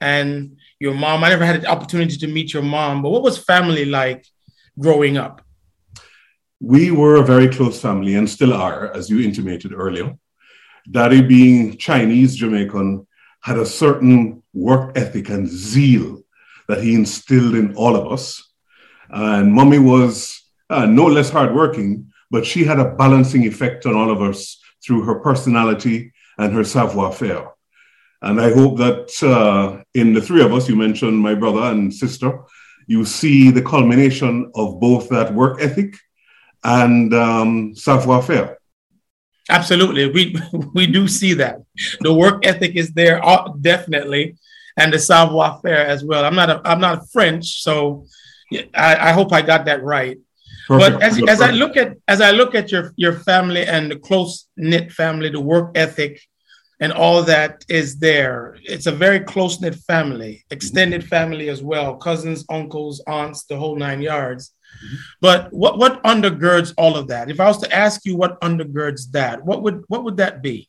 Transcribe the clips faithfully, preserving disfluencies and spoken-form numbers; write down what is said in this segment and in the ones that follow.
and your mom. I never had the opportunity to meet your mom, but what was family like growing up? We were a very close family and still are, as you intimated earlier. Daddy, being Chinese Jamaican, had a certain work ethic and zeal that he instilled in all of us. And mommy was uh, no less hardworking, but she had a balancing effect on all of us through her personality and her savoir-faire. And I hope that uh, in the three of us, you mentioned my brother and sister, you see the culmination of both that work ethic and um, savoir-faire. Absolutely. We we do see that. The work ethic is there, uh, definitely, and the savoir-faire as well. I'm not a, I'm not French, so I, I hope I got that right. Perfect. But as, as I look at as I look at your, your family and the close-knit family, the work ethic and all that is there. It's a very close-knit family, extended family as well, cousins, uncles, aunts, the whole nine yards. Mm-hmm. But what, what undergirds all of that? If I was to ask you what undergirds that, what would what would that be?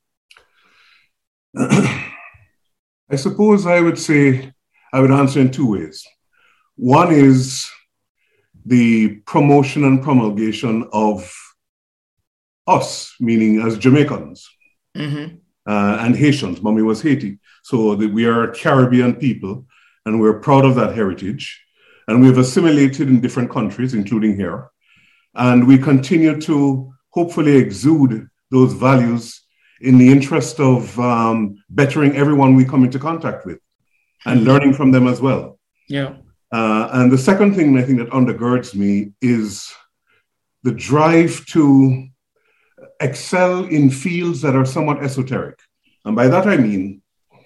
I suppose I would say I would answer in two ways. One is the promotion and promulgation of us, meaning as Jamaicans, mm-hmm. uh, and Haitians. Mommy was Haiti. So the, we are Caribbean people, and we're proud of that heritage. And we've assimilated in different countries, including here. And we continue to hopefully exude those values in the interest of um, bettering everyone we come into contact with and learning from them as well. Yeah. Uh, and the second thing I think that undergirds me is the drive to excel in fields that are somewhat esoteric. And by that I mean,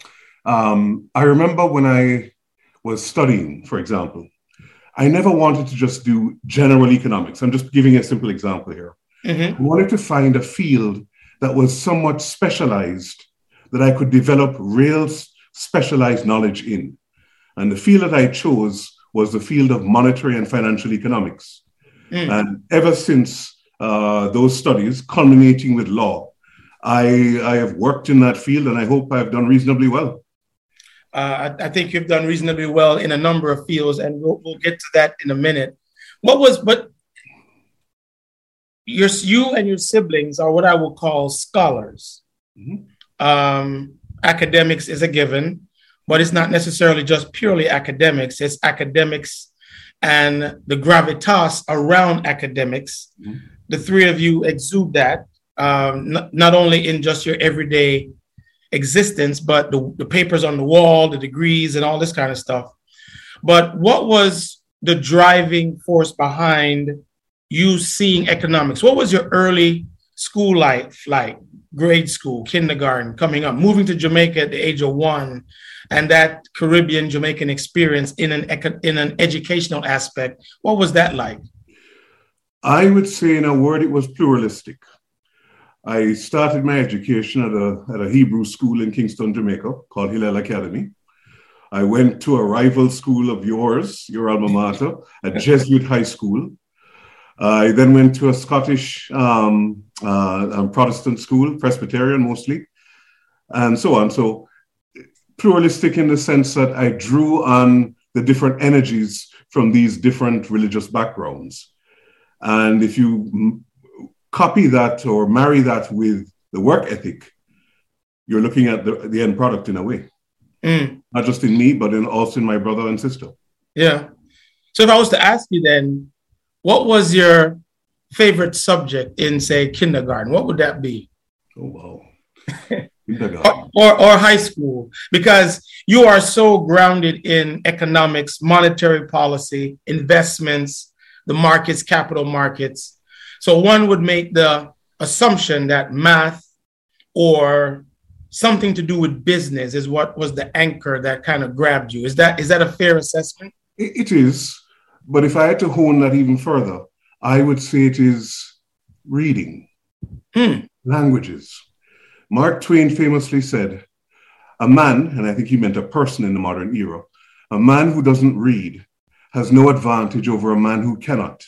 um, I remember when I was studying, for example, I never wanted to just do general economics. I'm just giving a simple example here. Mm-hmm. I wanted to find a field that was somewhat specialized, that I could develop real specialized knowledge in. And the field that I chose was the field of monetary and financial economics. Mm. And ever since uh, those studies, culminating with law, I, I have worked in that field, and I hope I've done reasonably well. Uh, I, I think you've done reasonably well in a number of fields, and we'll, we'll get to that in a minute. What was, but your, you and your siblings are what I will call scholars. Mm-hmm. Um, academics is a given, but it's not necessarily just purely academics. It's academics and the gravitas around academics. Mm-hmm. The three of you exude that, um, not, not only in just your everyday existence, but the, the papers on the wall, the degrees, and all this kind of stuff. But what was the driving force behind you seeing economics? What was your early school life like? Grade school, kindergarten, coming up, moving to Jamaica at the age of one, and that Caribbean Jamaican experience in an in an educational aspect. What was that like? I would say, in a word, it was pluralistic. I started my education at a, at a Hebrew school in Kingston, Jamaica, called Hillel Academy. I went to a rival school of yours, your alma mater, at Jesuit High School. I then went to a Scottish um, uh, Protestant school, Presbyterian mostly, and so on. So pluralistic in the sense that I drew on the different energies from these different religious backgrounds. And if you m- copy that or marry that with the work ethic, you're looking at the, the end product in a way. Mm. Not just in me, but in also in my brother and sister. Yeah. So if I was to ask you then, what was your favorite subject in, say, kindergarten? What would that be? Oh, wow. or, or, or high school? Because you are so grounded in economics, monetary policy, investments, the markets, capital markets. So one would make the assumption that math or something to do with business is what was the anchor that kind of grabbed you. Is that is that a fair assessment? It, it is. But if I had to hone that even further, I would say it is reading, hmm. languages. Mark Twain famously said, a man, and I think he meant a person in the modern era, a man who doesn't read has no advantage over a man who cannot.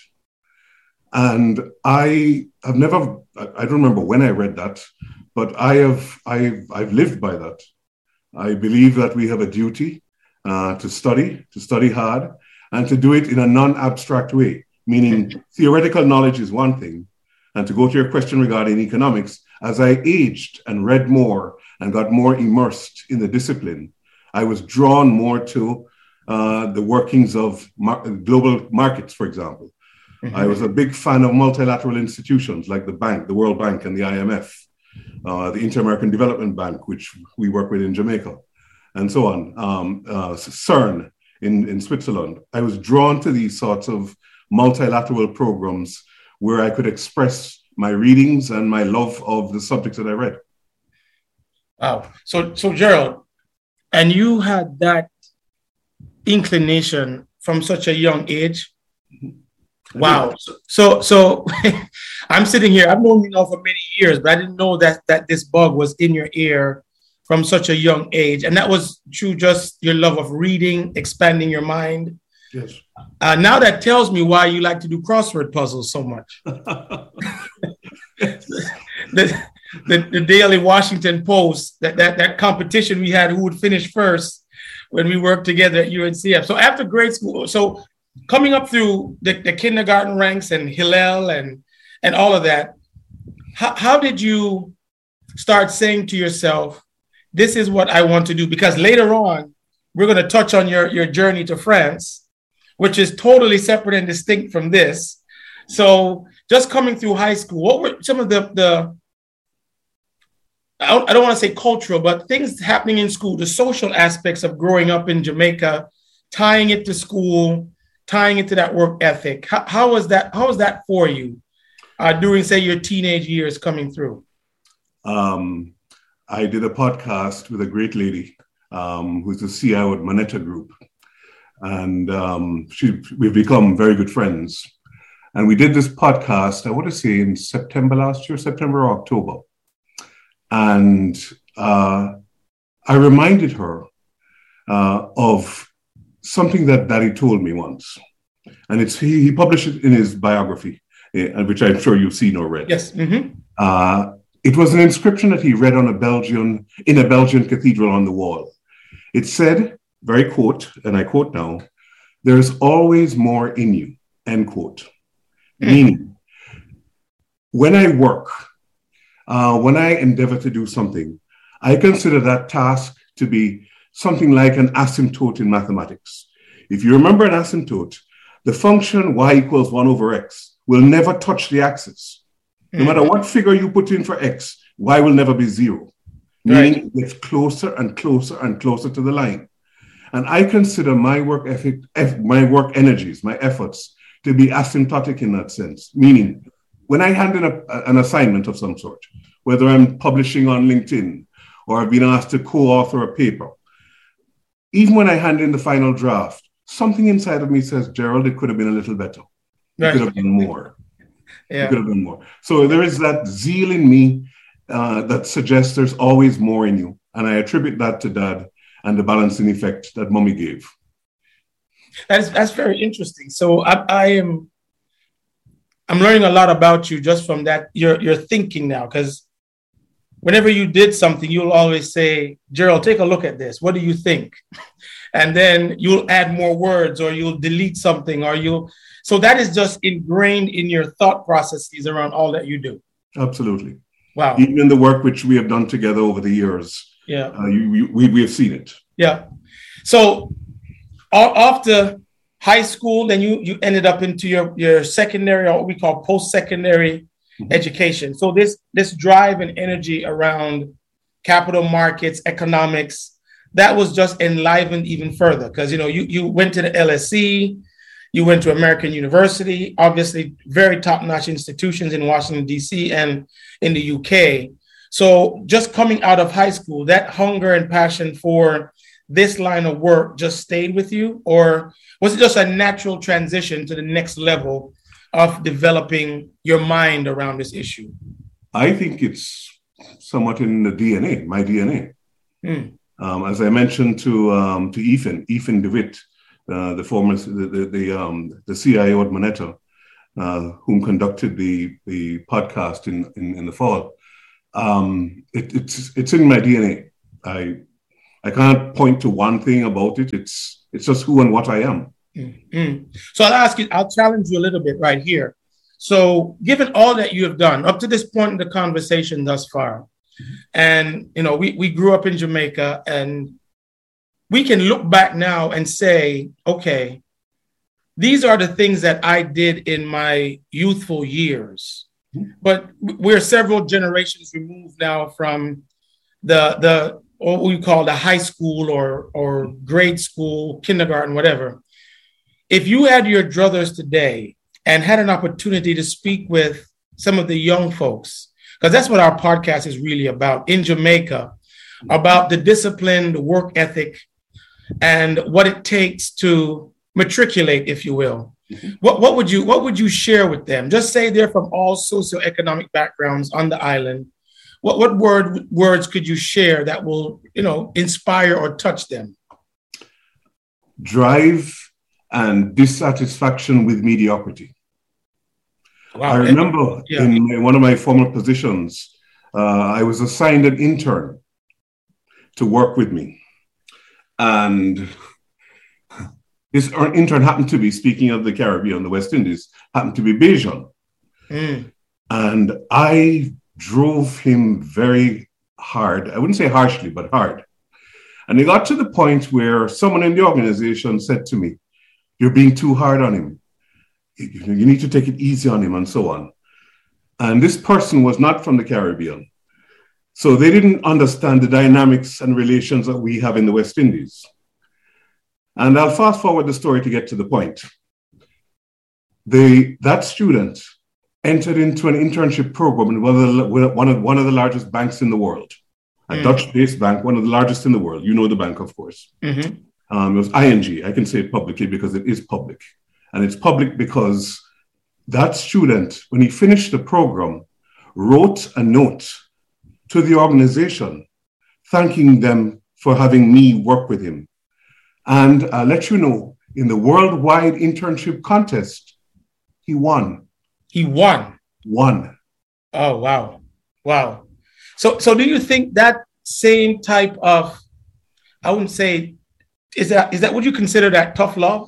And I have never, I don't remember when I read that, but I have, I've, I've lived by that. I believe that we have a duty uh, to study, to study hard, and to do it in a non-abstract way, meaning theoretical knowledge is one thing. And to go to your question regarding economics, as I aged and read more and got more immersed in the discipline, I was drawn more to uh, the workings of mar- global markets, for example. Mm-hmm. I was a big fan of multilateral institutions like the bank, the World Bank and the I M F, uh, the Inter-American Development Bank, which we work with in Jamaica, and so on, um, uh, CERN in, in Switzerland. I was drawn to these sorts of multilateral programs where I could express my readings and my love of the subjects that I read. Wow. So, so Gerald, and you had that inclination from such a young age. Wow. So, so, so I'm sitting here. I've known you now for many years, but I didn't know that that this bug was in your ear from such a young age, and that was through just your love of reading, expanding your mind. Yes. Uh, now that tells me why you like to do crossword puzzles so much. the, the, the Daily Washington Post, that, that, that competition we had, who would finish first when we worked together at U N C F. So after grade school, so coming up through the, the kindergarten ranks and Hillel and, and all of that, how, how did you start saying to yourself, this is what I want to do? Because later on, we're going to touch on your, your journey to France, which is totally separate and distinct from this. So just coming through high school, what were some of the, the I don't, I don't want to say cultural, but things happening in school, the social aspects of growing up in Jamaica, tying it to school, tying it to that work ethic. How, how was that? How was that for you uh, during, say, your teenage years coming through? Um, I did a podcast with a great lady um, who's the C I O at Moneta Group. And um, she, we've become very good friends. And we did this podcast, I want to say in September last year, September or October. And uh, I reminded her uh, of something that Daddy told me once. And it's he, he published it in his biography, uh, which I'm sure you've seen or read. Yes. Mm-hmm. Uh, it was an inscription that he read on a Belgian, in a Belgian cathedral on the wall. It said, very quote, and I quote now, "There's always more in you," end quote. Mm. Meaning, when I work, uh, when I endeavor to do something, I consider that task to be something like an asymptote in mathematics. If you remember an asymptote, the function y equals one over x will never touch the axis. Mm. No matter what figure you put in for x, y will never be zero. Meaning right. It gets closer and closer and closer to the line. And I consider my work ethic, my work energies, my efforts to be asymptotic in that sense. Meaning, when I hand in a, an assignment of some sort, whether I'm publishing on LinkedIn or I've been asked to co-author a paper, even when I hand in the final draft, something inside of me says, Gerald, it could have been a little better. It right. could have been more. Yeah. It could have been more. So there is that zeal in me uh, that suggests there's always more in you. And I attribute that to Dad and the balancing effect that Mommy gave. That's that's very interesting. So I, I am I'm learning a lot about you just from that, your, your thinking now, because whenever you did something, you'll always say, Gerald, take a look at this. What do you think? And then you'll add more words or you'll delete something or you'll, so that is just ingrained in your thought processes around all that you do. Absolutely. Wow. Even in the work which we have done together over the years. Yeah. Uh, you, you, we, we have seen it. Yeah. So after high school, then you, you ended up into your, your secondary, or what we call post-secondary mm-hmm. education. So this, this drive and energy around capital markets, economics, that was just enlivened even further because, you know, you, you went to the L S E, you went to American University, obviously very top-notch institutions in Washington, D C and in the U K. So just coming out of high school, that hunger and passion for this line of work just stayed with you? Or was it just a natural transition to the next level of developing your mind around this issue? I think it's somewhat in the D N A, my D N A. Mm. Um, as I mentioned to um, to Ethan, Ethan DeWitt, uh, the former the the, the, um, the C I O at Moneta, uh, whom conducted the the podcast in in, in the fall. Um, it, it's it's in my D N A. I I can't point to one thing about it. It's it's just who and what I am. Mm-hmm. So I'll ask you, I'll challenge you a little bit right here. So given all that you have done up to this point in the conversation thus far, and, you know, we, we grew up in Jamaica, and we can look back now and say, okay, these are the things that I did in my youthful years. But we're several generations removed now from the, the what we call the high school or, or grade school, kindergarten, whatever. If you had your druthers today and had an opportunity to speak with some of the young folks, because that's what our podcast is really about in Jamaica, about the discipline, the work ethic, and what it takes to matriculate, if you will. Mm-hmm. What, what would you what would you share with them? Just say they're from all socioeconomic backgrounds on the island. What what word words could you share that will, you know, inspire or touch them? Drive and dissatisfaction with mediocrity. Wow. I remember yeah. in my, one of my former positions, uh, I was assigned an intern to work with me. And this intern happened to be, speaking of the Caribbean, the West Indies, happened to be Bajan. Mm. And I drove him very hard. I wouldn't say harshly, but hard. And it got to the point where someone in the organization said to me, "You're being too hard on him. You need to take it easy on him," and so on. And this person was not from the Caribbean. So they didn't understand the dynamics and relations that we have in the West Indies. And I'll fast forward the story to get to the point. They, that student entered into an internship program in one of the, one of, one of the largest banks in the world, a mm. Dutch-based bank, one of the largest in the world. You know the bank, of course. Mm-hmm. Um, it was I N G. I can say it publicly because it is public. And it's public because that student, when he finished the program, wrote a note to the organization thanking them for having me work with him. And I'll let you know, in the worldwide internship contest, he won. He won? Won. Oh, wow. Wow. So, so do you think that same type of, I wouldn't say, is that, is that, would you consider that tough love?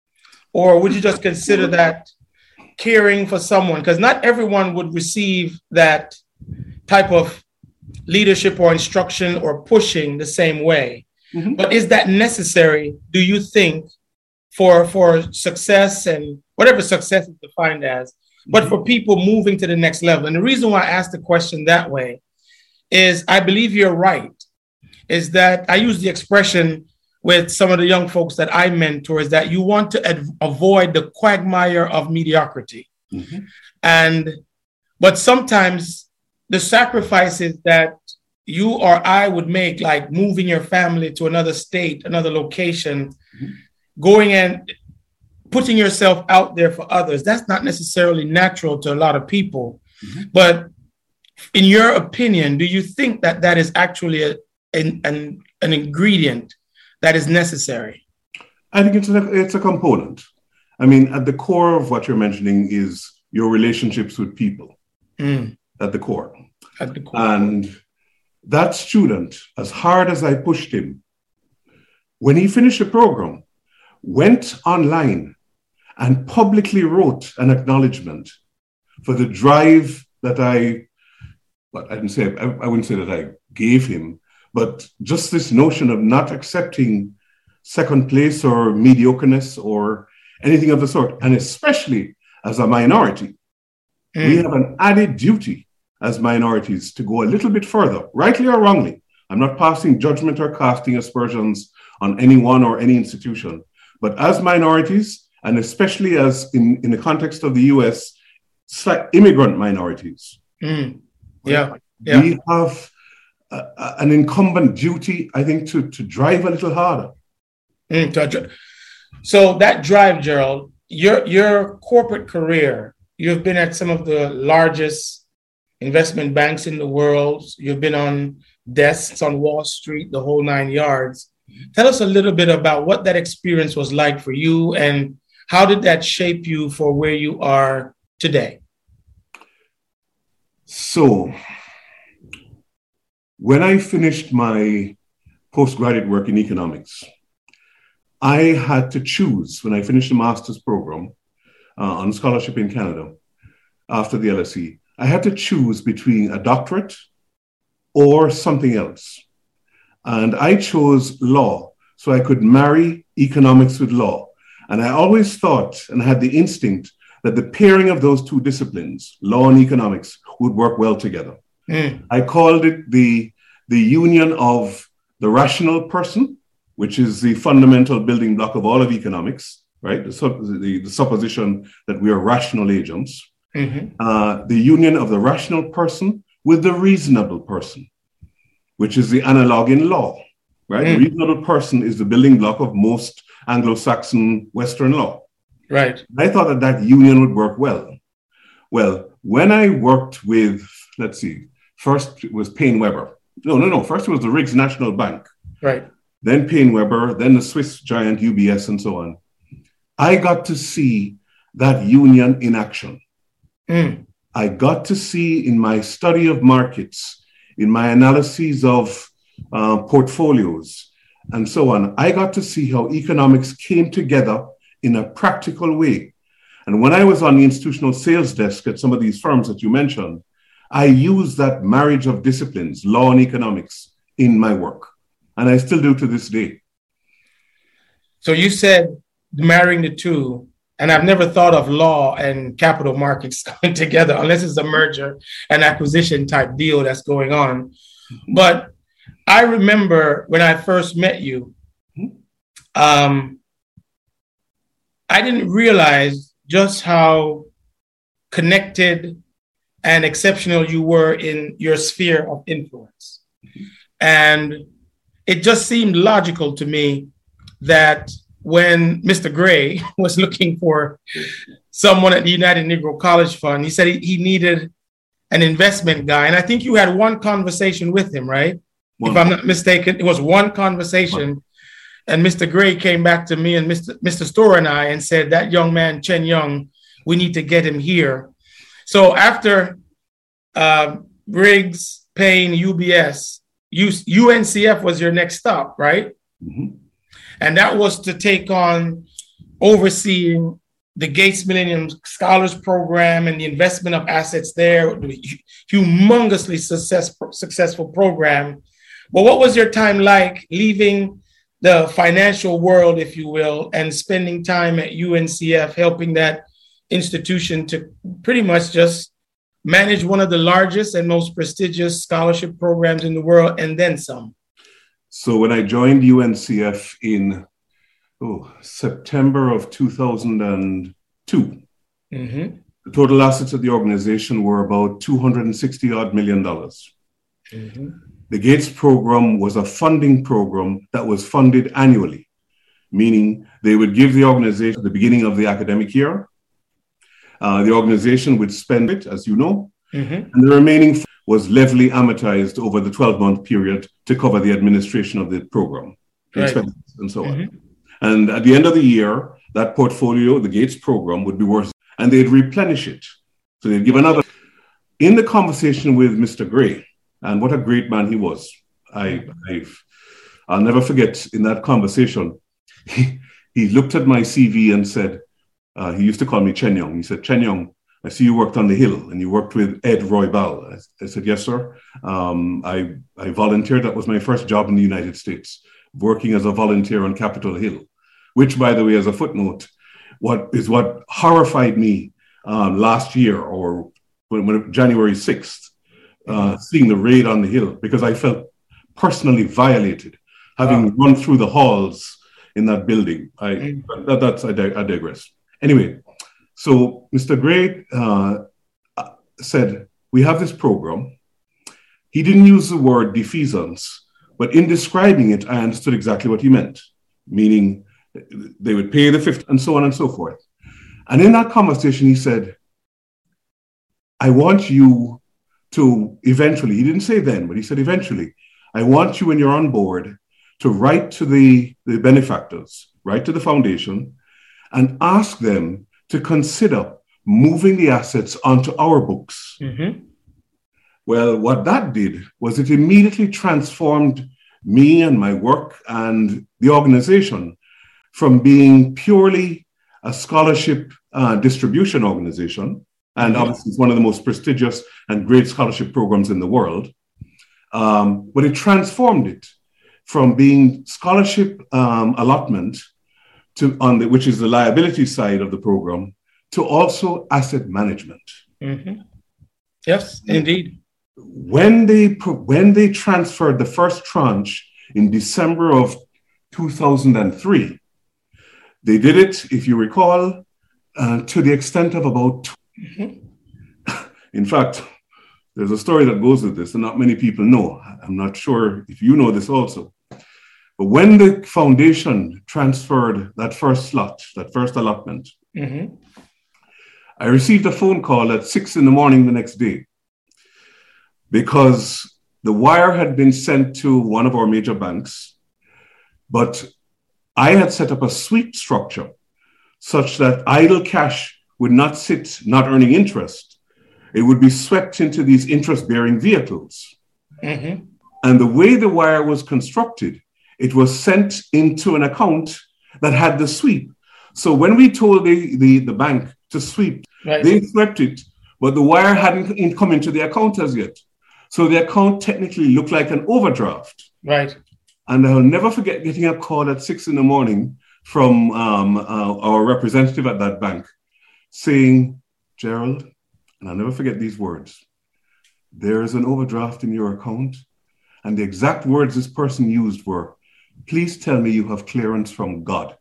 Or would you just consider that caring for someone? Because not everyone would receive that type of leadership or instruction or pushing the same way. Mm-hmm. But is that necessary, do you think, for, for success and whatever success is defined as, mm-hmm. but for people moving to the next level? And the reason why I asked the question that way is I believe you're right, is that I use the expression with some of the young folks that I mentor, is that you want to ad- avoid the quagmire of mediocrity. Mm-hmm. And, but sometimes the sacrifices that you or I would make, like moving your family to another state, another location, mm-hmm. going and putting yourself out there for others, that's not necessarily natural to a lot of people. Mm-hmm. But in your opinion, do you think that that is actually a, an, an, an ingredient that is necessary? I think it's a, it's a component. I mean, at the core of what you're mentioning is your relationships with people. Mm. At the core. At the core. And that student, as hard as I pushed him, when he finished the program, went online and publicly wrote an acknowledgement for the drive that I, well, I didn't say, I, I wouldn't say that I gave him, but just this notion of not accepting second place or mediocreness or anything of the sort, and especially as a minority, mm. we have an added duty as minorities to go a little bit further, rightly or wrongly. I'm not passing judgment or casting aspersions on anyone or any institution, but as minorities, and especially as in, in the context of the U S, immigrant minorities, mm. yeah. Right? yeah, we have a, an incumbent duty, I think, to, to drive a little harder. Mm, so that drive, Gerald, your your corporate career, you've been at some of the largest investment banks in the world. You've been on desks on Wall Street, the whole nine yards. Tell us a little bit about what that experience was like for you and how did that shape you for where you are today? So when I finished my postgraduate work in economics. I had to choose when I finished the master's program uh, on scholarship in Canada after the L S E. I had to choose between a doctorate or something else. And I chose law so I could marry economics with law. And I always thought and had the instinct that the pairing of those two disciplines, law and economics, would work well together. Mm. I called it the, the union of the rational person, which is the fundamental building block of all of economics, right? The, the, the supposition that we are rational agents. Mm-hmm. Uh, the union of the rational person with the reasonable person, which is the analog in law, right? Mm. The reasonable person is the building block of most Anglo-Saxon Western law. Right. I thought that that union would work well. Well, when I worked with, let's see, first it was Paine Webber. No, no, no. First it was the Riggs National Bank. Right. Then Paine Webber, then the Swiss giant U B S and so on. I got to see that union in action. Mm. I got to see in my study of markets, in my analyses of uh, portfolios and so on, I got to see how economics came together in a practical way. And when I was on the institutional sales desk at some of these firms that you mentioned, I used that marriage of disciplines, law and economics, in my work. And I still do to this day. So you said marrying the two, and I've never thought of law and capital markets coming together unless it's a merger and acquisition type deal that's going on. But I remember when I first met you, um, I didn't realize just how connected and exceptional you were in your sphere of influence. And it just seemed logical to me that when Mister Gray was looking for someone at the United Negro College Fund, he said he, he needed an investment guy. And I think you had one conversation with him, right? One. If I'm not mistaken, it was one conversation. One. And Mister Gray came back to me and Mister Mister Storr and I and said, that young man, Chen Young, we need to get him here. So after uh, Riggs, Paine, U B S, U N C F was your next stop, right? Mm-hmm. And that was to take on overseeing the Gates Millennium Scholars Program and the investment of assets there, the humongously success, successful program. But what was your time like leaving the financial world, if you will, and spending time at U N C F, helping that institution to pretty much just manage one of the largest and most prestigious scholarship programs in the world, and then some? So when I joined U N C F in oh, September of two thousand two, mm-hmm. the total assets of the organization were about two hundred sixty odd million dollars. Mm-hmm. The Gates program was a funding program that was funded annually, meaning they would give the organization at the beginning of the academic year. Uh, the organization would spend it, as you know, mm-hmm. and the remaining was levelly amortized over the twelve-month period to cover the administration of the program, right. expenses, and so mm-hmm. on. And at the end of the year, that portfolio, the Gates program, would be worth, and they'd replenish it. So they'd give another. In the conversation with Mister Gray, and what a great man he was, I, I've, I'll never forget in that conversation, he, he looked at my C V and said, uh, he used to call me Chen Young. He said, Chen Young, I see you worked on the Hill and you worked with Ed Roybal. I, I said, yes, sir. Um, I, I volunteered. That was my first job in the United States, working as a volunteer on Capitol Hill, which, by the way, as a footnote, what is what horrified me um, last year or when, when January sixth, uh, seeing the raid on the Hill, because I felt personally violated, having wow. run through the halls in that building. I, mm. that, that's, I, dig- I digress. Anyway, so Mister Gray uh, said, we have this program. He didn't use the word defeasance, but in describing it, I understood exactly what he meant, meaning they would pay the fifty and so on and so forth. And in that conversation, he said, I want you to eventually, he didn't say then, but he said eventually, I want you when you're on board to write to the, the benefactors, write to the foundation, and ask them to consider moving the assets onto our books. Mm-hmm. Well, what that did was it immediately transformed me and my work and the organization from being purely a scholarship uh, distribution organization, and obviously it's one of the most prestigious and great scholarship programs in the world, um, but it transformed it from being scholarship um, allotment to on the, which is the liability side of the program, to also asset management. Mm-hmm. Yes, indeed. When they when they transferred the first tranche in December of two thousand three, they did it, if you recall, uh, to the extent of about. Mm-hmm. In fact, there's a story that goes with this, and not many people know. I'm not sure if you know this also. But when the foundation transferred that first slot, that first allotment, mm-hmm. I received a phone call at six in the morning the next day, because the wire had been sent to one of our major banks, but I had set up a sweep structure such that idle cash would not sit not earning interest. It would be swept into these interest-bearing vehicles. Mm-hmm. And the way the wire was constructed, it was sent into an account that had the sweep. So when we told the, the, the bank to sweep, right. They swept it, but the wire hadn't come into the account as yet. So the account technically looked like an overdraft. Right. And I'll never forget getting a call at six in the morning from um, uh, our representative at that bank saying, Gerald, and I'll never forget these words, there is an overdraft in your account. And the exact words this person used were, please tell me you have clearance from God.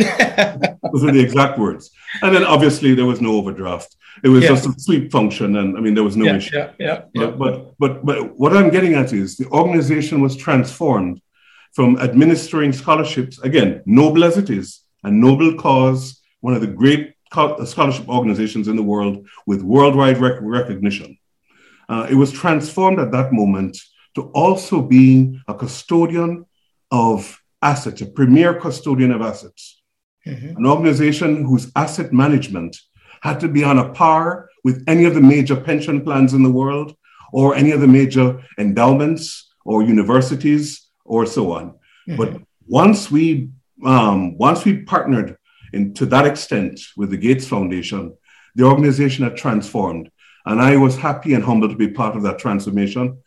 Those were the exact words. And then obviously there was no overdraft. It was yeah. just a sweep function. And I mean, there was no yeah, issue. Yeah, yeah, yeah. But, but, but, but what I'm getting at is the organization was transformed from administering scholarships, again, noble as it is, a noble cause, one of the great scholarship organizations in the world with worldwide rec- recognition. Uh, it was transformed at that moment to also being a custodian of assets, a premier custodian of assets, mm-hmm. an organization whose asset management had to be on a par with any of the major pension plans in the world or any of the major endowments or universities or so on. Mm-hmm. But once we um, once we partnered in, to that extent with the Gates Foundation, the organization had transformed. And I was happy and humbled to be part of that transformation.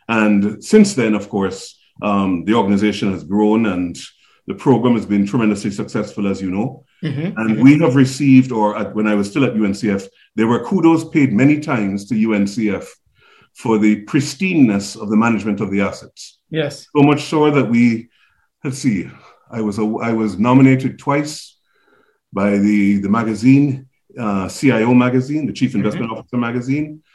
And since then, of course, um, the organization has grown and the program has been tremendously successful, as you know. Mm-hmm. And mm-hmm. we have received, or at, when I was still at U N C F, there were kudos paid many times to U N C F for the pristineness of the management of the assets. Yes. So much so that we, let's see, I was a, I was nominated twice by the, the magazine, uh, C I O magazine, the Chief Investment mm-hmm. Officer magazine,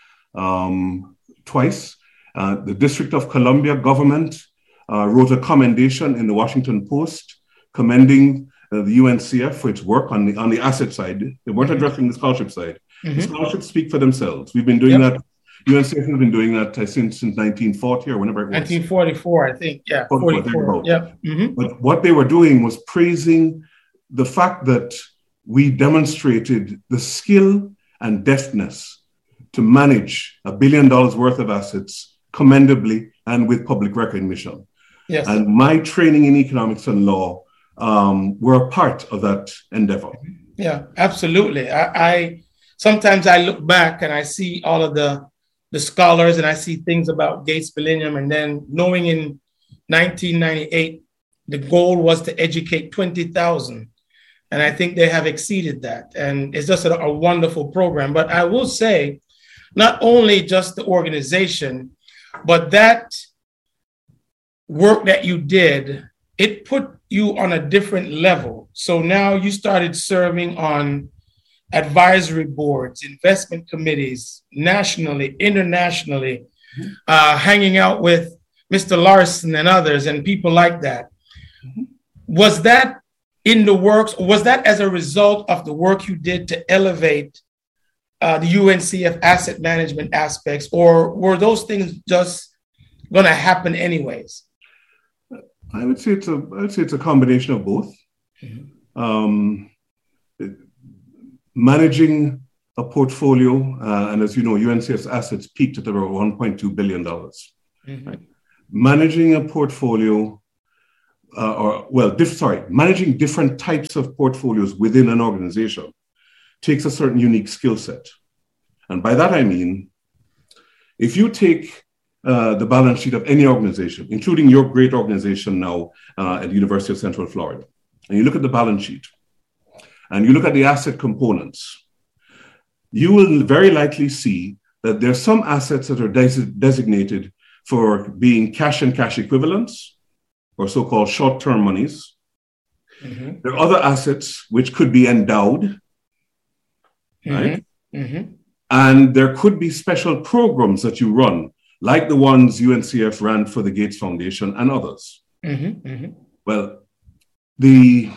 um, twice. Uh, the District of Columbia government uh, wrote a commendation in the Washington Post commending uh, the U N C F for its work on the on the asset side. They weren't mm-hmm. addressing the scholarship side. Mm-hmm. The scholarships speak for themselves. We've been doing yep. that. U N C F has been doing that uh, since, since nineteen forty or whenever it was. nineteen forty-four, I think. Yeah, forty-four. Yeah. Mm-hmm. But what they were doing was praising the fact that we demonstrated the skill and deftness to manage a billion dollars worth of assets commendably and with public recognition. Yes. And my training in economics and law um, were a part of that endeavor. Yeah, absolutely. I, I sometimes I look back and I see all of the the scholars and I see things about Gates Millennium, and then knowing in nineteen ninety-eight, the goal was to educate twenty thousand. And I think they have exceeded that. And it's just a, a wonderful program. But I will say, not only just the organization, but that work that you did, it put you on a different level. So now you started serving on advisory boards, investment committees, nationally, internationally, mm-hmm. uh, hanging out with Mister Larson and others and people like that. Mm-hmm. Was that in the works, or was that as a result of the work you did to elevate uh, the U N C F asset management aspects, or were those things just going to happen anyways? I would say it's a, I would say it's a combination of both. Mm-hmm. Um, it, managing a portfolio, uh, and as you know, U N C F's assets peaked at about one point two billion dollars. Mm-hmm. Right? managing a portfolio, uh, or, well, diff, sorry, managing different types of portfolios within an organization takes a certain unique skill set. And by that, I mean, if you take uh, the balance sheet of any organization, including your great organization now uh, at the University of Central Florida, and you look at the balance sheet, and you look at the asset components, you will very likely see that there are some assets that are des- designated for being cash and cash equivalents, or so-called short-term monies. Mm-hmm. There are other assets which could be endowed, mm-hmm. right? Mm-hmm. And there could be special programs that you run, like the ones U N C F ran for the Gates Foundation and others. Mm-hmm. Mm-hmm. Well, the,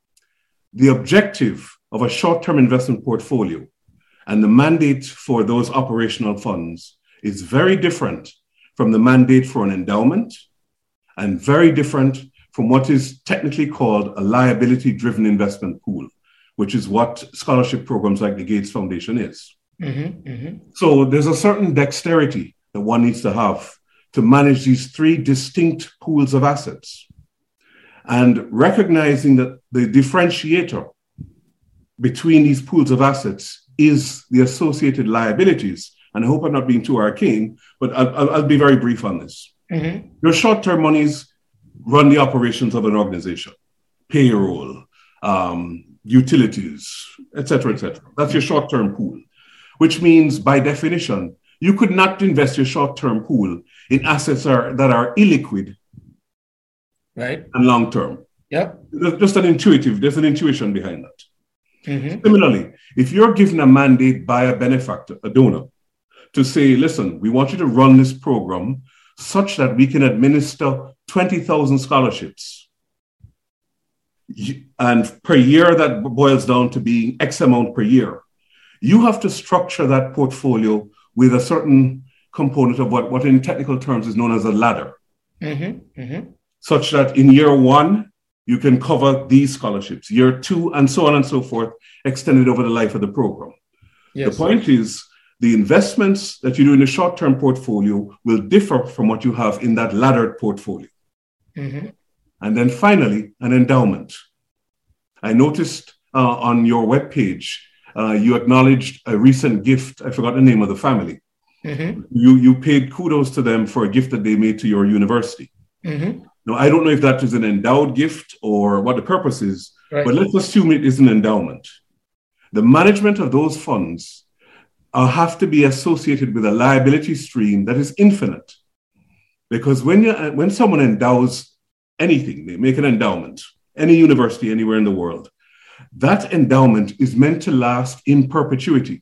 the objective of a short-term investment portfolio and the mandate for those operational funds is very different from the mandate for an endowment, and very different from what is technically called a liability-driven investment pool, which is what scholarship programs like the Gates Foundation is. Mm-hmm, mm-hmm. So there's a certain dexterity that one needs to have to manage these three distinct pools of assets. And recognizing that the differentiator between these pools of assets is the associated liabilities. And I hope I'm not being too arcane, but I'll, I'll be very brief on this. Mm-hmm. Your short-term monies run the operations of an organization, payroll, um, utilities, et cetera, et cetera. That's your short-term pool, which means by definition, you could not invest your short-term pool in assets are, that are illiquid, right, and long-term. Yep. There's just an intuitive, there's an intuition behind that. Mm-hmm. Similarly, if you're given a mandate by a benefactor, a donor, to say, listen, we want you to run this program such that we can administer twenty thousand scholarships. And per year, that boils down to being X amount per year. You have to structure that portfolio with a certain component of what, what in technical terms is known as a ladder. Mm-hmm. Mm-hmm. Such that in year one, you can cover these scholarships, year two, and so on and so forth, extended over the life of the program. Yes. The point is, the investments that you do in a short-term portfolio will differ from what you have in that laddered portfolio. Mm-hmm. And then finally, an endowment. I noticed uh, on your webpage, uh, you acknowledged a recent gift. I forgot the name of the family. Mm-hmm. You, you paid kudos to them for a gift that they made to your university. Mm-hmm. Now, I don't know if that is an endowed gift or what the purpose is, right, but let's assume it is an endowment. The management of those funds uh, have to be associated with a liability stream that is infinite. Because when, you, when someone endows anything, they make an endowment, any university anywhere in the world, that endowment is meant to last in perpetuity.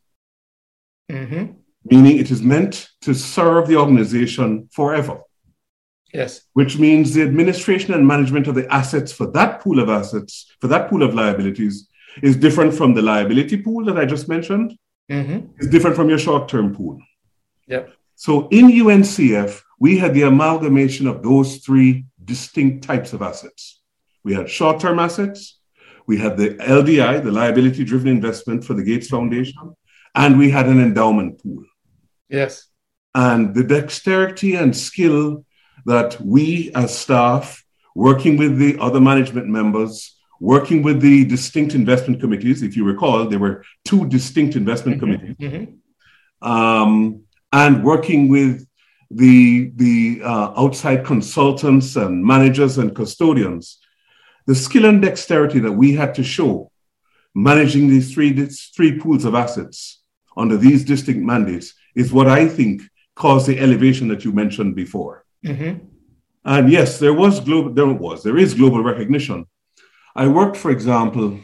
Mm-hmm. Meaning it is meant to serve the organization forever. Yes. Which means the administration and management of the assets for that pool of assets, for that pool of liabilities, is different from the liability pool that I just mentioned. Mm-hmm. It's different from your short-term pool. Yep. So in U N C F, we had the amalgamation of those three distinct types of assets. We had short-term assets, we had the L D I, the liability-driven investment for the Gates Foundation, and we had an endowment pool. Yes. And the dexterity and skill that we as staff, working with the other management members, working with the distinct investment committees, if you recall, there were two distinct investment mm-hmm. committees, mm-hmm. Um, and working with the, the uh, outside consultants and managers and custodians, the skill and dexterity that we had to show managing these three, these three pools of assets under these distinct mandates is what I think caused the elevation that you mentioned before. Mm-hmm. And yes, there was global, there was, there is global recognition. I worked, for example,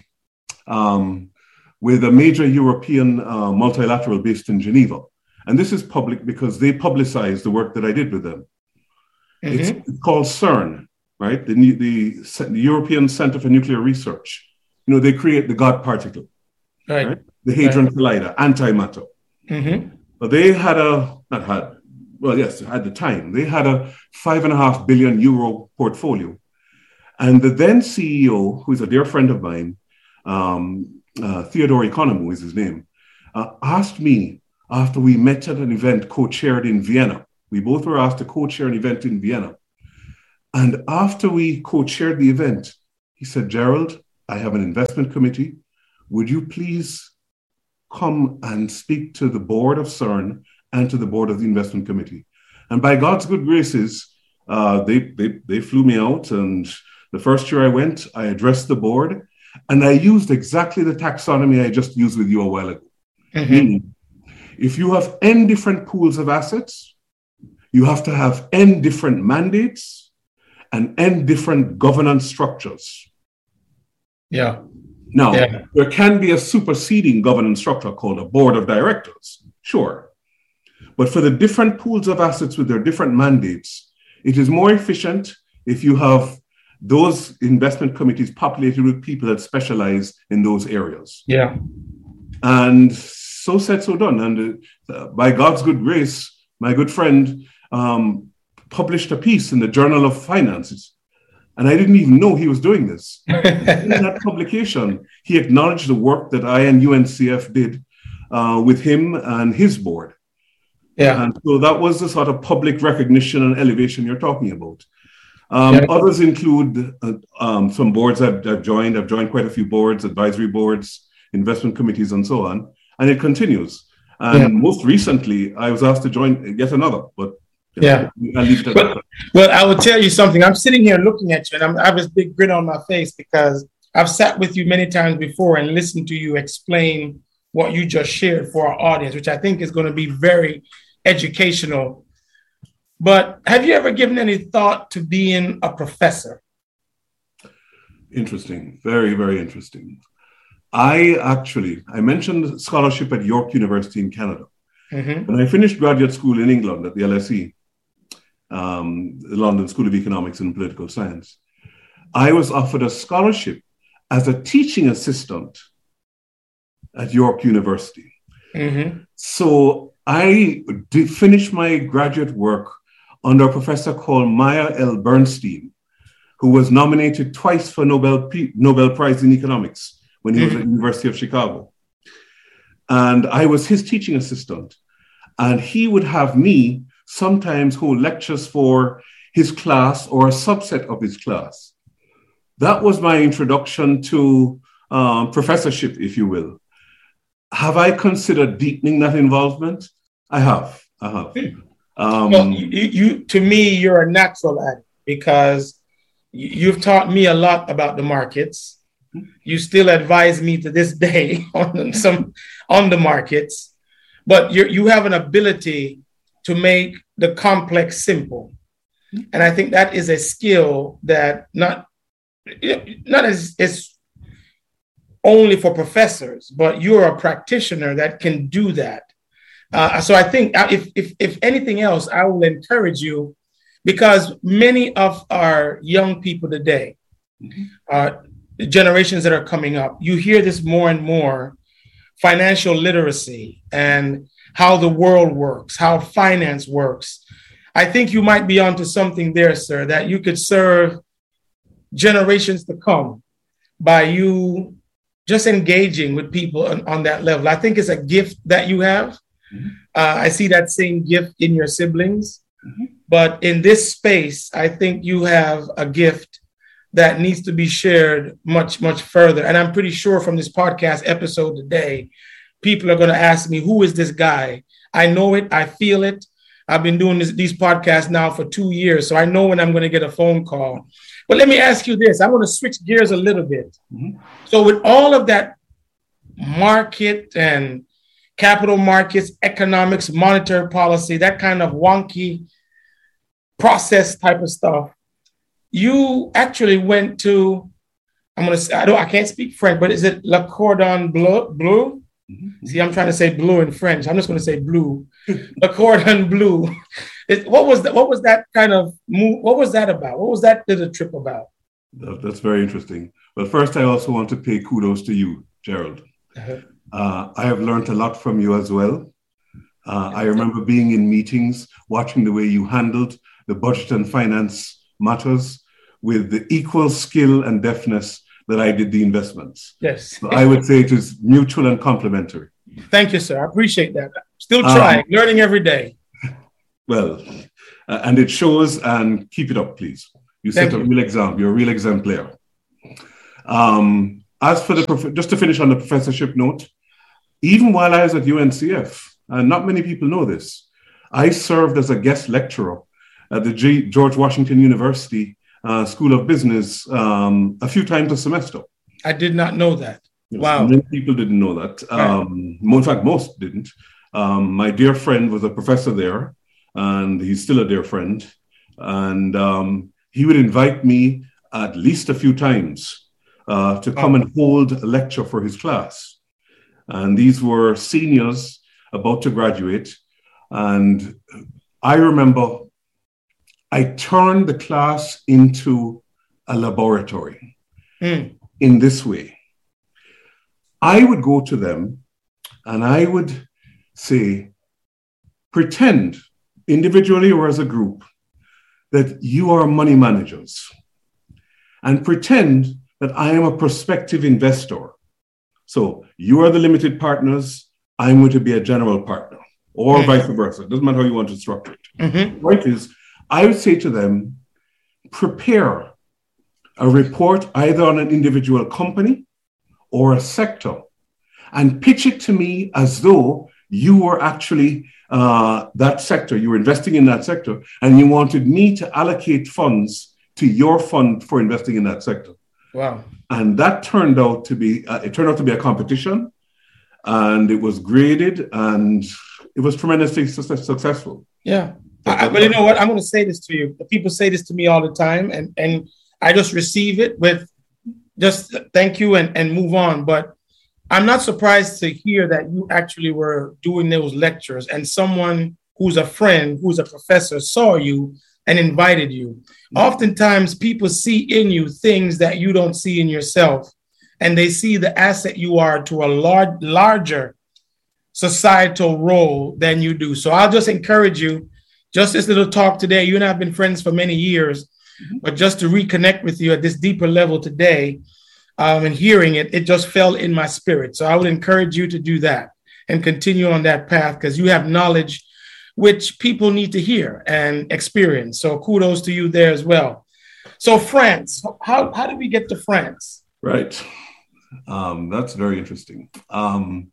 um, with a major European uh, multilateral based in Geneva. And this is public because they publicized the work that I did with them. Mm-hmm. It's called CERN, right? The, the, the European Center for Nuclear Research. You know, they create the God particle, right? right? The Hadron right. Collider, antimatter. Mm-hmm. But they had a, not had, well, yes, at the time, they had a five and a half billion euro portfolio. And the then C E O, who is a dear friend of mine, um, uh, Theodore Economou is his name, uh, asked me after we met at an event co-chaired in Vienna We both were asked to co-chair an event in Vienna. And after we co-chaired the event, he said, Gerald, I have an investment committee. Would you please come and speak to the board of CERN and to the board of the investment committee? And by God's good graces, uh, they, they, they flew me out. And the first year I went, I addressed the board, and I used exactly the taxonomy I just used with you a while ago. Mm-hmm. Meaning, if you have N different pools of assets, you have to have N different mandates and N different governance structures. Yeah. Now, yeah. there can be a superseding governance structure called a board of directors, sure. But for the different pools of assets with their different mandates, it is more efficient if you have those investment committees populated with people that specialize in those areas. Yeah. And so said, so done. And uh, by God's good grace, my good friend um, published a piece in the Journal of Finances. And I didn't even know he was doing this. In that publication, he acknowledged the work that I and U N C F did uh, with him and his board. Yeah. And so that was the sort of public recognition and elevation you're talking about. Um, yeah. Others include uh, um, some boards I've, I've joined. I've joined quite a few boards, advisory boards, investment committees, and so on. And it continues. And yeah. most recently, I was asked to join yet another, but yeah. I'll leave it at but, that. Well, I will tell you something. I'm sitting here looking at you, and I'm, I have this big grin on my face because I've sat with you many times before and listened to you explain what you just shared for our audience, which I think is going to be very educational. But have you ever given any thought to being a professor? Interesting. Very, very interesting. I actually, I mentioned scholarship at York University in Canada. Mm-hmm. When I finished graduate school in England at the L S E, um, the London School of Economics and Political Science, I was offered a scholarship as a teaching assistant at York University. Mm-hmm. So I did finish my graduate work under a professor called Maya L. Bernstein, who was nominated twice for Nobel, P- Nobel Prize in Economics when he mm-hmm. was at the University of Chicago. And I was his teaching assistant. And he would have me sometimes hold lectures for his class or a subset of his class. That was my introduction to um, professorship, if you will. Have I considered deepening that involvement? I have. I have. Um, well, you, you, to me, you're a natural at it because you've taught me a lot about the markets. You still advise me to this day on some on the markets, but you you have an ability to make the complex simple, and I think that is a skill that not not as is only for professors, but you're a practitioner that can do that. Uh, so I think if, if if anything else, I will encourage you, because many of our young people today, mm-hmm. uh, the generations that are coming up, you hear this more and more, financial literacy and how the world works, how finance works. I think you might be onto something there, sir, that you could serve generations to come by you just engaging with people on, on that level. I think it's a gift that you have. Mm-hmm. Uh, I see that same gift in your siblings, mm-hmm. but in this space, I think you have a gift that needs to be shared much, much further. And I'm pretty sure from this podcast episode today, people are going to ask me, who is this guy? I know it. I feel it. I've been doing this, these podcasts now for two years, so I know when I'm going to get a phone call. But let me ask you this. I want to switch gears a little bit. Mm-hmm. So with all of that market and capital markets, economics, monetary policy, that kind of wonky process type of stuff, you actually went to, I'm going to say, I don't, I can't speak French, but is it Le Cordon Bleu? Bleu? Mm-hmm. See, I'm trying to say blue in French. I'm just going to say blue. Le Cordon Bleu. It, what was that? What was that kind of move? What was that about? What was that little trip about? That's very interesting. Well, first, I also want to pay kudos to you, Gerald. Uh-huh. Uh, I have learned a lot from you as well. Uh, I remember being in meetings, watching the way you handled the budget and finance matters with the equal skill and deftness that I did the investments. Yes. So I would say it is mutual and complementary. Thank you, sir. I appreciate that. Still trying, um, learning every day. well, uh, and it shows, and keep it up, please. You set a real example. You're a real exemplar. Um, as for the, prof- just to finish on the professorship note, even while I was at U N C F, and not many people know this, I served as a guest lecturer at the G- George Washington University uh, School of Business um, a few times a semester. I did not know that. Yes, wow. Many people didn't know that. Um, right. In fact, most didn't. Um, my dear friend was a professor there, and he's still a dear friend. And um, he would invite me at least a few times uh, to come oh. and hold a lecture for his class. And these were seniors about to graduate. And I remember I turned the class into a laboratory mm. in this way. I would go to them and I would say, pretend individually or as a group that you are money managers, and pretend that I am a prospective investor. So you are the limited partners, I'm going to be a general partner, or mm-hmm. vice versa. It doesn't matter how you want to structure it. Mm-hmm. The point is, I would say to them, prepare a report either on an individual company or a sector, and pitch it to me as though you were actually uh, that sector, you were investing in that sector, and you wanted me to allocate funds to your fund for investing in that sector. Wow. And that turned out to be, uh, it turned out to be a competition, and it was graded, and it was tremendously su- successful. Yeah. I, but you know what? I'm going to say this to you. People say this to me all the time, and, and I just receive it with just thank you and, and move on. But I'm not surprised to hear that you actually were doing those lectures and someone who's a friend, who's a professor, saw you and invited you. Mm-hmm. Oftentimes people see in you things that you don't see in yourself, and they see the asset you are to a large, larger societal role than you do. So I'll just encourage you, just this little talk today, you and I have been friends for many years, mm-hmm. but just to reconnect with you at this deeper level today, Um, and hearing it, it just fell in my spirit. So I would encourage you to do that and continue on that path, because you have knowledge which people need to hear and experience. So kudos to you there as well. So France, how, how did we get to France? Right. Um, that's very interesting. Um,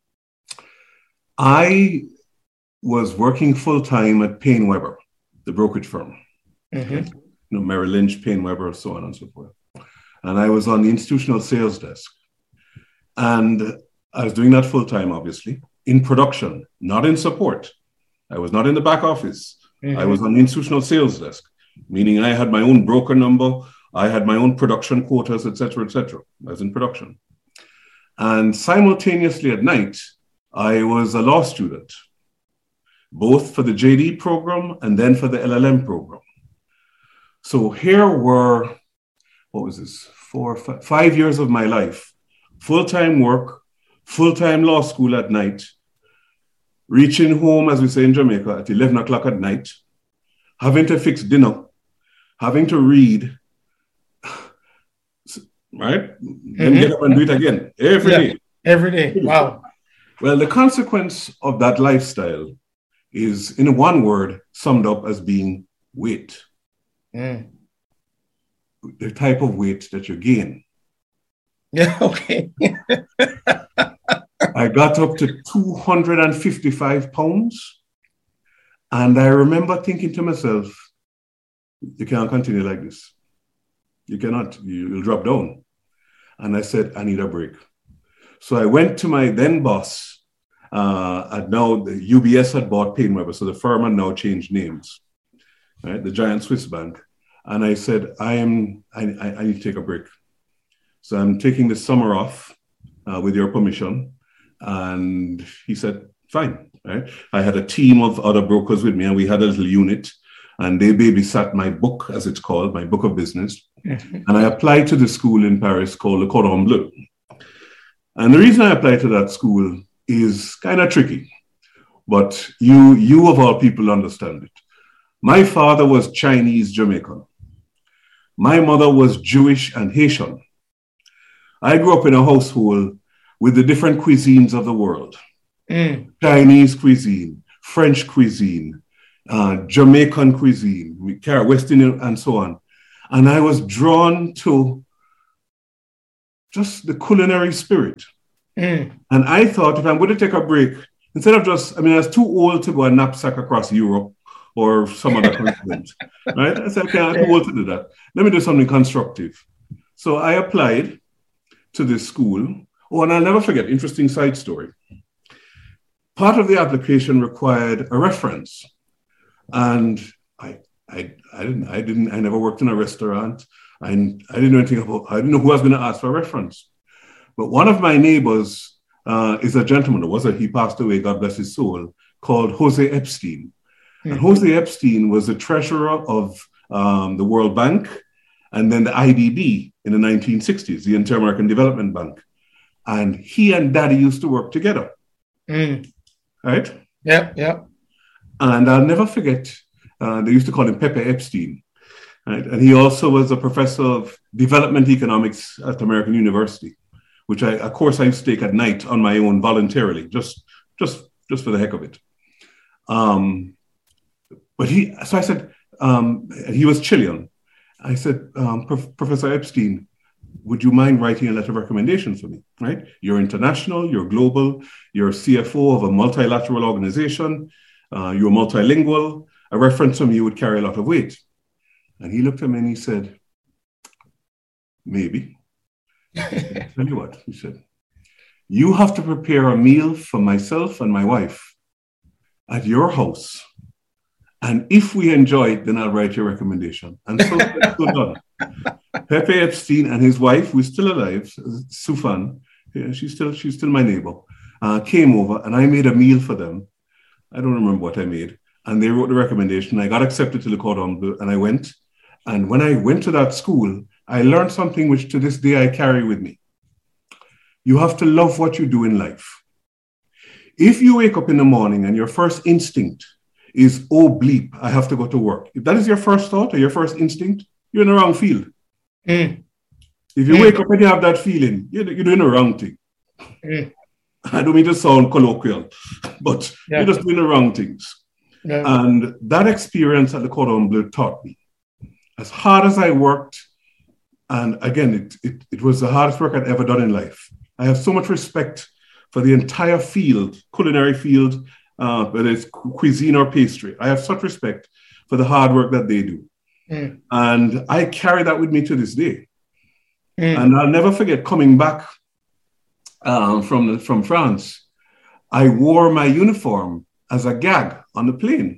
I was working full-time at Payne Webber, the brokerage firm. Mm-hmm. You know, Merrill Lynch, Payne Webber, so on and so forth. And I was on the institutional sales desk. And I was doing that full time, obviously, in production, not in support. I was not in the back office. Mm-hmm. I was on the institutional sales desk, meaning I had my own broker number. I had my own production quotas, et cetera, et cetera. I was in production. And simultaneously at night, I was a law student, both for the J D program and then for the L L M program. So here were, what was this, four, five, five years of my life, full-time work, full-time law school at night, reaching home, as we say in Jamaica, at eleven o'clock at night, having to fix dinner, having to read, right? Mm-hmm. Then get up and do it again, every yeah, day. Every day, wow. Well, the consequence of that lifestyle is, in one word, summed up as being weight. Mm. The type of weight that you gain. Yeah, okay. I got up to two hundred fifty-five pounds. And I remember thinking to myself, you can't continue like this. You cannot, you'll drop down. And I said, I need a break. So I went to my then boss, uh, and now the U B S had bought Payne Webber, so the firm had now changed names, right? The giant Swiss bank. And I said, I am, I, I need to take a break. So I'm taking the summer off uh, with your permission. And he said, fine, right? I had a team of other brokers with me, and we had a little unit, and they babysat my book, as it's called, my book of business. Mm-hmm. And I applied to the school in Paris called Le Cordon Bleu. And the reason I applied to that school is kind of tricky, but you, you of all people understand it. My father was Chinese Jamaican. My mother was Jewish and Haitian. I grew up in a household with the different cuisines of the world. Mm. Chinese cuisine, French cuisine, uh, Jamaican cuisine, West Indian, and so on. And I was drawn to just the culinary spirit. Mm. And I thought, if I'm going to take a break, instead of just, I mean, I was too old to go and knapsack across Europe or some other continent, right? I said, okay, I'm too old to do that. Let me do something constructive. So I applied to this school. Oh, and I'll never forget, interesting side story. Part of the application required a reference. And I, I, I didn't, I didn't, I never worked in a restaurant. I, I didn't know anything about, I didn't know who I was going to ask for a reference. But one of my neighbors uh, is a gentleman, or was a, he passed away, God bless his soul, called Jose Epstein. Mm-hmm. And Jose Epstein was the treasurer of um, the World Bank and then the I D B in the nineteen sixties, the Inter-American Development Bank. And he and Daddy used to work together. Mm. Right? Yeah, yeah. And I'll never forget, uh, they used to call him Pepe Epstein. Right? And he also was a professor of development economics at American University, which I, of course, I used to take at night on my own voluntarily, just, just, just for the heck of it. Um, but he, so I said, um, he was Chilean. I said, um, Prof- Professor Epstein, would you mind writing a letter of recommendation for me, right? You're international, you're global, you're C F O of a multilateral organization, uh, you're multilingual. A reference from you would carry a lot of weight. And he looked at me and he said, maybe. I tell you what, he said, you have to prepare a meal for myself and my wife at your house. And if we enjoy it, then I'll write your recommendation. And so that's so done. Pepe Epstein and his wife, who is still alive, Sufan, yeah, she's still she's still my neighbor, uh, came over and I made a meal for them. I don't remember what I made. And they wrote the recommendation. I got accepted to the Cordon Bleu and I went. And when I went to that school, I learned something which to this day I carry with me. You have to love what you do in life. If you wake up in the morning and your first instinct is, oh, bleep, I have to go to work. If that is your first thought or your first instinct, you're in the wrong field. Mm. If you mm. wake up and you have that feeling, you're, you're doing the wrong thing. Mm. I don't mean to sound colloquial, but yeah. You're just doing the wrong things. Yeah. And that experience at the Cordon Bleu taught me, as hard as I worked, and again, it, it, it was the hardest work I'd ever done in life. I have so much respect for the entire field, culinary field, uh, whether it's cuisine or pastry. I have such respect for the hard work that they do. Mm. And I carry that with me to this day. Mm. And I'll never forget coming back um, from, the, from France. I wore my uniform as a gag on the plane.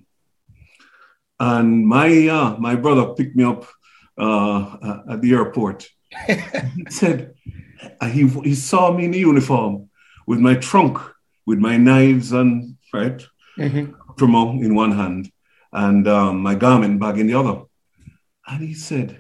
And my, uh, my brother picked me up uh, at the airport. He said, he, he saw me in the uniform with my trunk, with my knives and, right, mm-hmm. in one hand and um, my garment bag in the other. And he said,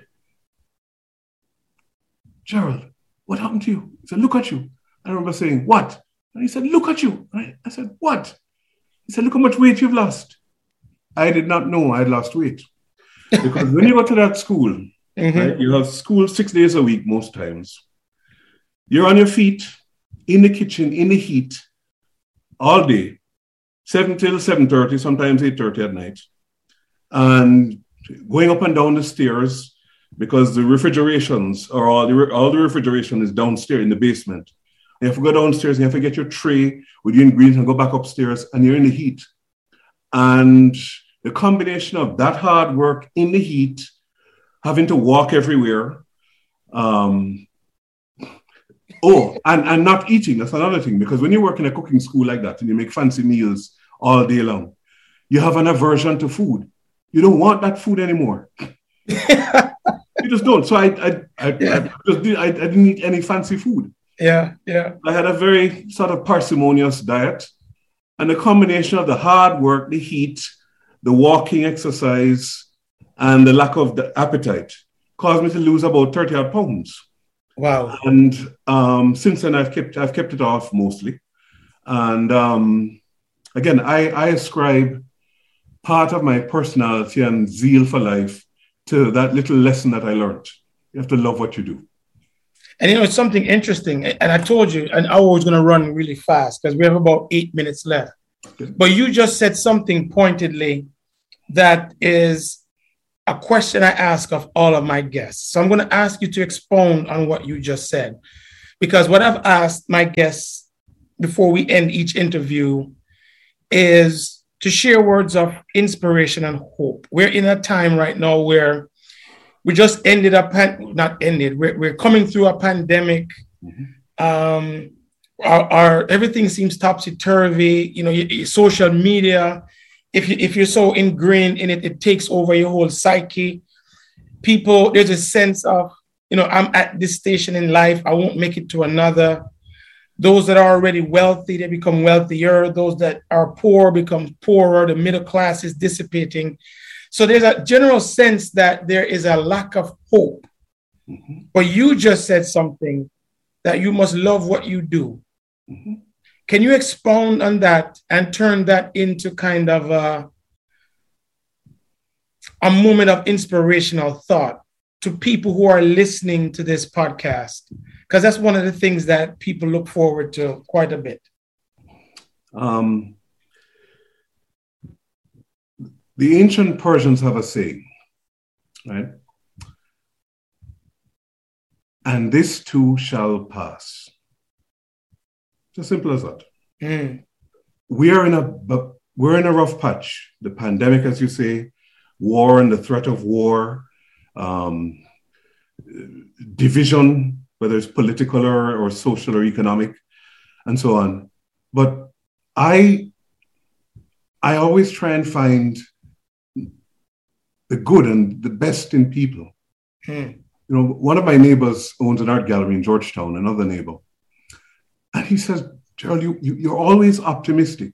Gerald, what happened to you? He said, look at you. I remember saying, what? And he said, look at you. I, I said, what? He said, look how much weight you've lost. I did not know I had lost weight. Because when you go to that school, mm-hmm. right, you have school six days a week most times. You're on your feet, in the kitchen, in the heat, all day, seven till seven thirty, sometimes eight thirty at night. And going up and down the stairs, because the refrigerations or all the, all the refrigeration is downstairs in the basement. You have to go downstairs and you have to get your tray with your ingredients and go back upstairs and you're in the heat. And the combination of that hard work in the heat, having to walk everywhere, um, oh, and, and not eating, that's another thing, because when you work in a cooking school like that and you make fancy meals all day long, you have an aversion to food. You don't want that food anymore. You just don't. So I, I, I, yeah. I, just did, I, I didn't eat any fancy food. Yeah, yeah. I had a very sort of parsimonious diet, and the combination of the hard work, the heat, the walking exercise, and the lack of the appetite caused me to lose about thirty odd pounds. Wow. And um, since then, I've kept I've kept it off mostly. And um, again, I, I ascribe part of my personality and zeal for life to that little lesson that I learned. You have to love what you do. And, you know, it's something interesting. And I told you, an hour was going to run really fast because we have about eight minutes left. Okay. But you just said something pointedly that is a question I ask of all of my guests. So I'm going to ask you to expound on what you just said, because what I've asked my guests before we end each interview is to share words of inspiration and hope. We're in a time right now where we just ended up, not ended, we're, we're coming through a pandemic. Mm-hmm. Um, our, our everything seems topsy-turvy. You know, y- y- social media, if you if you're so ingrained in it, it takes over your whole psyche. People, there's a sense of, you know, I'm at this station in life, I won't make it to another. Those that are already wealthy, they become wealthier. Those that are poor become poorer. The middle class is dissipating. So there's a general sense that there is a lack of hope. Mm-hmm. But you just said something that you must love what you do. Mm-hmm. Can you expound on that and turn that into kind of a, a moment of inspirational thought to people who are listening to this podcast? Because that's one of the things that people look forward to quite a bit. Um, the ancient Persians have a saying, right? And this too shall pass. It's as simple as that. Mm. We are in a we're in a rough patch. The pandemic, as you say, war and the threat of war, um, division, whether it's political or, or social or economic, and so on. But I, I always try and find the good and the best in people. Hmm. You know, one of my neighbors owns an art gallery in Georgetown, another neighbor. And he says, Gerald, you, you, you're always optimistic.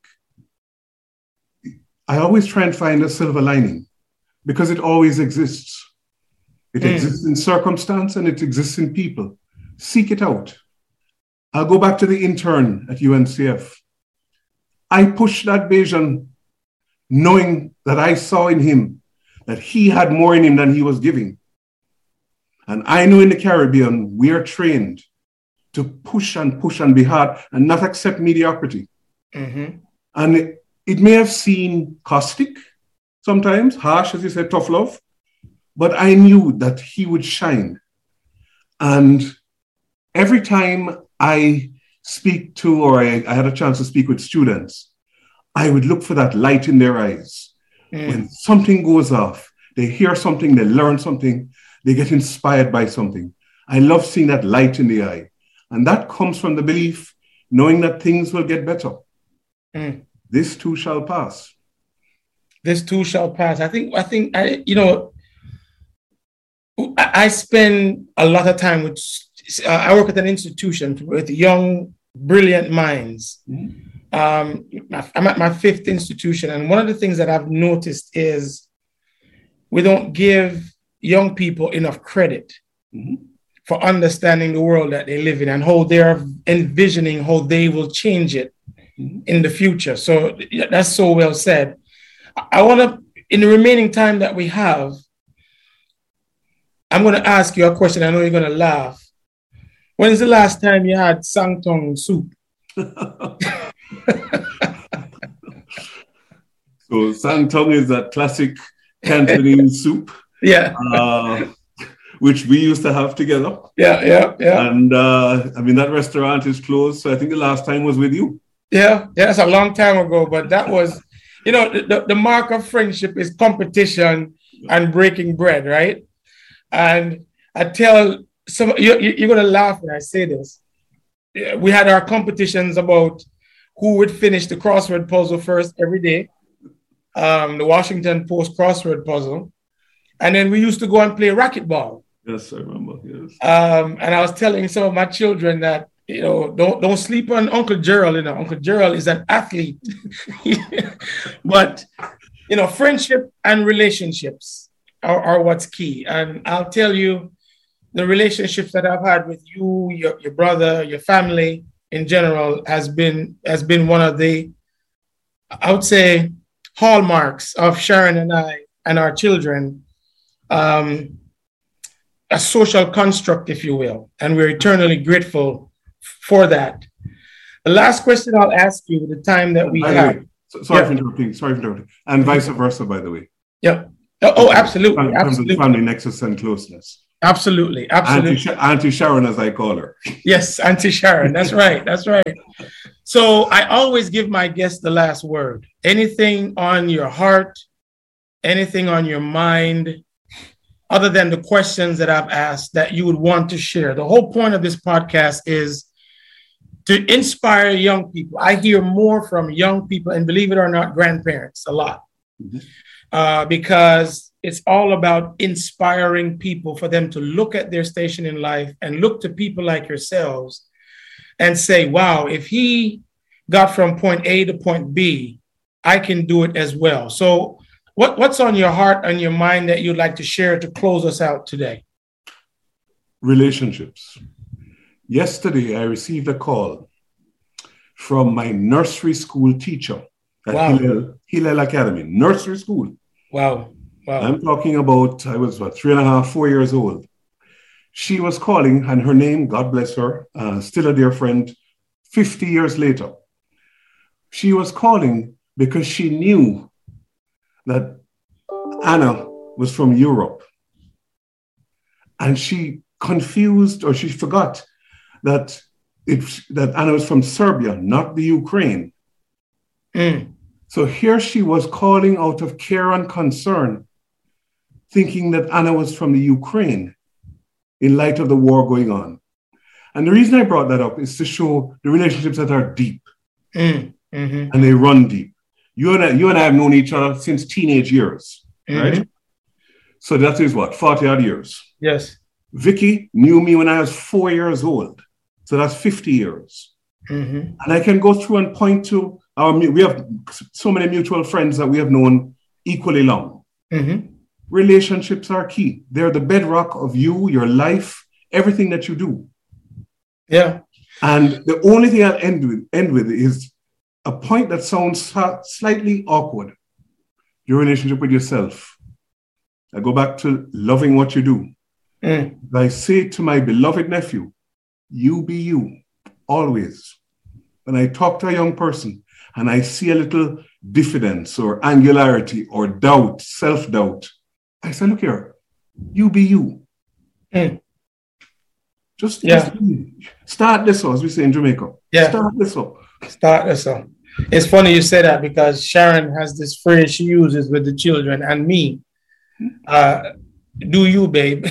I always try and find a silver lining because it always exists. It mm. exists in circumstance and it exists in people. Seek it out. I'll go back to the intern at U N C F. I pushed that Bajan knowing that I saw in him that he had more in him than he was giving. And I know in the Caribbean, we are trained to push and push and be hard and not accept mediocrity. Mm-hmm. And it, it may have seemed caustic sometimes, harsh, as you said, tough love, but I knew that he would shine. And every time I speak to, or I, I had a chance to speak with students, I would look for that light in their eyes. Mm. When something goes off, they hear something, they learn something, they get inspired by something. I love seeing that light in the eye. And that comes from the belief, knowing that things will get better. Mm. This too shall pass. This too shall pass. I think, I think, I, you know, I spend a lot of time with, uh, I work at an institution with young, brilliant minds. Mm. Um, I'm at my fifth institution. And one of the things that I've noticed is we don't give young people enough credit mm-hmm. for understanding the world that they live in and how they're envisioning how they will change it mm-hmm. in the future. So that's so well said. I want to, in the remaining time that we have, I'm going to ask you a question. I know you're going to laugh. When's the last time you had sangtong soup? So sangtong is that classic Cantonese soup. Yeah. Uh, which we used to have together. Yeah, yeah, yeah. And uh, I mean, that restaurant is closed. So I think the last time was with you. Yeah, yeah, that's a long time ago. But that was, you know, the, the mark of friendship is competition and breaking bread, right? And I tell some, you, you're going to laugh when I say this. We had our competitions about who would finish the crossword puzzle first every day. Um, the Washington Post crossword puzzle. And then we used to go and play racquetball. Yes, I remember. Yes. Um, and I was telling some of my children that, you know, don't don't sleep on Uncle Gerald. You know, Uncle Gerald is an athlete. But, you know, friendship and relationships are, are what's key. And I'll tell you, the relationships that I've had with you, your, your brother, your family in general has been has been one of the, I would say, hallmarks of Sharon and I and our children. Um, a social construct, if you will, and we're eternally grateful for that. The last question I'll ask you, the time that we by have. Way, so, sorry yeah. for interrupting. Sorry for interrupting. And vice versa, by the way. Yeah. Oh, oh absolutely. In terms absolutely. of family nexus and closeness. Absolutely. Absolutely. Auntie, Auntie Sharon, as I call her. Yes, Auntie Sharon. That's right. That's right. So I always give my guests the last word. Anything on your heart, anything on your mind, other than the questions that I've asked that you would want to share. The whole point of this podcast is to inspire young people. I hear more from young people, and believe it or not, grandparents a lot, mm-hmm. uh, because it's all about inspiring people for them to look at their station in life and look to people like yourselves and say, wow, if he got from point A to point B, I can do it as well. So what, what's on your heart and your mind that you'd like to share to close us out today? Relationships. Yesterday, I received a call from my nursery school teacher at wow. Hillel, Hillel Academy, nursery school. Wow. Wow. I'm talking about, I was what, three and a half, four years old. She was calling, and her name, God bless her, uh, still a dear friend, fifty years later. She was calling because she knew that Anna was from Europe. And she confused, or she forgot that it, that Anna was from Serbia, not the Ukraine. Mm. So here she was calling out of care and concern, thinking that Anna was from the Ukraine in light of the war going on. And the reason I brought that up is to show the relationships that are deep mm. mm-hmm. and they run deep. You and I, you and I have known each other since teenage years, mm-hmm. right? So that is what, forty odd years. Yes. Vicky knew me when I was four years old. So that's fifty years. Mm-hmm. And I can go through and point to our, we have so many mutual friends that we have known equally long. Mm-hmm. Relationships are key. They're the bedrock of you, your life, everything that you do. Yeah. And the only thing I'll end with, end with is a point that sounds slightly awkward. Your relationship with yourself. I go back to loving what you do. Mm. I say to my beloved nephew, you be you, always. When I talk to a young person and I see a little diffidence or angularity or doubt, self-doubt, I say, look here, you be you. Mm. Just, yeah. just start this up, as we say in Jamaica. Yeah. Start this up. Start this up. It's funny you say that because Sharon has this phrase she uses with the children and me. Uh, do you, babe?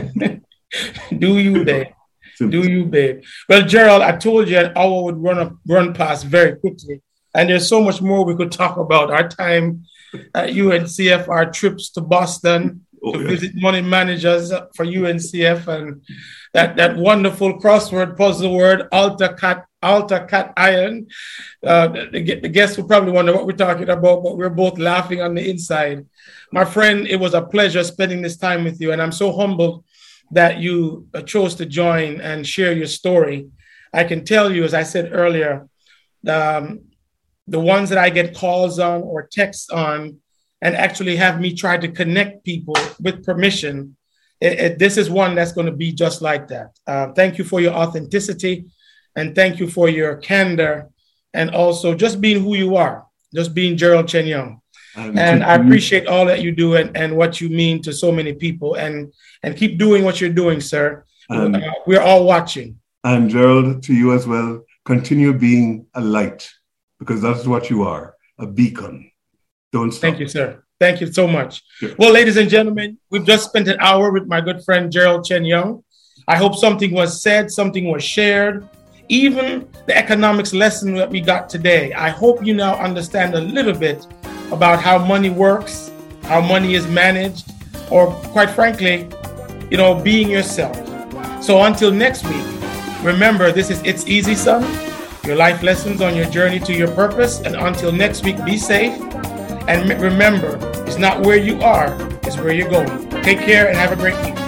do you, babe? Do you, babe? Well, Gerald, I told you an hour would run up, run past very quickly. And there's so much more we could talk about. Our time at U N C F, our trips to Boston oh, to yeah. visit money managers for U N C F, and that, that wonderful crossword puzzle word, Alta Cat, Alta Cat Iron. Uh, the, the guests will probably wonder what we're talking about, but we're both laughing on the inside. My friend, it was a pleasure spending this time with you, and I'm so humbled that you chose to join and share your story. I can tell you, as I said earlier, um, the ones that I get calls on or texts on and actually have me try to connect people with permission, it, it, this is one that's going to be just like that. Uh, thank you for your authenticity, and thank you for your candor, and also just being who you are, just being Gerald Chen Young. Um, and I appreciate all that you do and, and what you mean to so many people, and, and keep doing what you're doing, sir. Um, uh, we're all watching. And Gerald, to you as well, continue being a light, because that's what you are, a beacon. Don't stop. Thank you, sir. Thank you so much. Sure. Well, ladies and gentlemen, we've just spent an hour with my good friend, Gerald Chen Young. I hope something was said, something was shared, even the economics lesson that we got today. I hope you now understand a little bit about how money works, how money is managed, or quite frankly, you know, being yourself. So until next week, remember, this is It's Easy, Son, your life lessons on your journey to your purpose. And until next week, be safe. And remember, it's not where you are, it's where you're going. Take care and have a great week.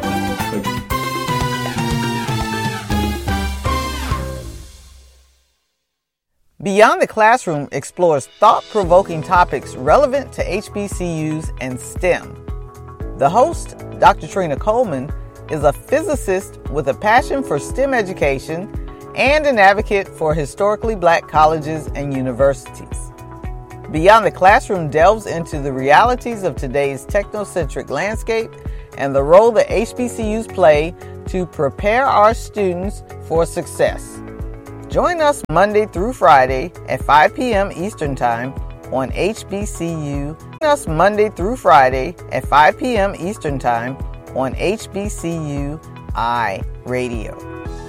Beyond the Classroom explores thought-provoking topics relevant to H B C Us and STEM. The host, Doctor Trina Coleman, is a physicist with a passion for STEM education and an advocate for historically Black colleges and universities. Beyond the Classroom delves into the realities of today's technocentric landscape and the role that H B C Us play to prepare our students for success. Join us Monday through Friday at five p.m. Eastern Time on H B C U. Join us Monday through Friday at five p.m. Eastern Time on H B C U iRadio.